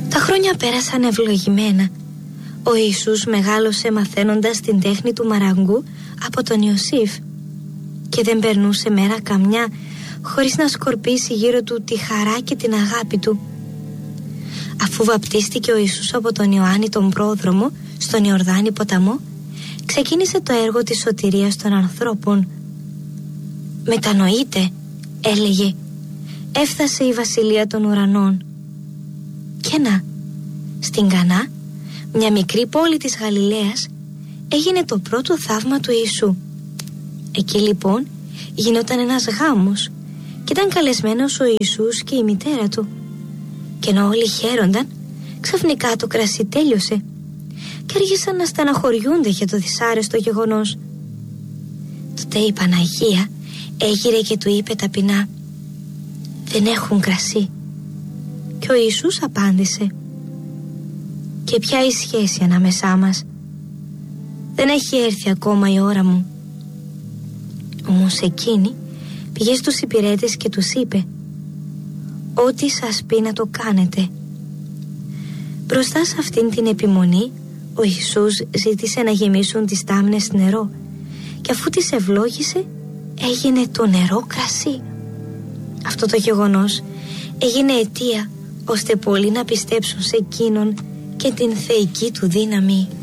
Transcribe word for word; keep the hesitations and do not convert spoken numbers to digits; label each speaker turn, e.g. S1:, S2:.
S1: Τα χρόνια πέρασαν ευλογημένα. Ο Ιησούς μεγάλωσε μαθαίνοντας την τέχνη του μαραγκού από τον Ιωσήφ και δεν περνούσε μέρα καμιά χωρίς να σκορπίσει γύρω του τη χαρά και την αγάπη του. Αφού βαπτίστηκε ο Ιησούς από τον Ιωάννη τον πρόδρομο στον Ιορδάνη ποταμό, ξεκίνησε το έργο της σωτηρίας των ανθρώπων. «Μετανοείτε», έλεγε, «έφτασε η βασιλεία των ουρανών». Και να, στην Κανά, μια μικρή πόλη της Γαλιλαίας, έγινε το πρώτο θαύμα του Ιησού. Εκεί λοιπόν γινόταν ένας γάμος και ήταν καλεσμένος ο Ιησούς και η μητέρα του. Και ενώ όλοι χαίρονταν, ξαφνικά το κρασί τέλειωσε και άρχισαν να στεναχωριούνται για το δυσάρεστο γεγονός. Τότε η Παναγία έγειρε και του είπε ταπεινά, «Δεν έχουν κρασί». Και ο Ιησούς απάντησε, «Και ποια η σχέση ανάμεσά μας? Δεν έχει έρθει ακόμα η ώρα μου». Όμως εκείνη πήγε στους υπηρέτες και τους είπε, «Ό,τι σας πει να το κάνετε». Μπροστά σε αυτήν την επιμονή, ο Ιησούς ζήτησε να γεμίσουν τις τάμνες νερό και αφού τις ευλόγησε, έγινε το νερό κρασί. Αυτό το γεγονός έγινε αιτία ώστε πολλοί να πιστέψουν σε εκείνον και την θεϊκή του δύναμη.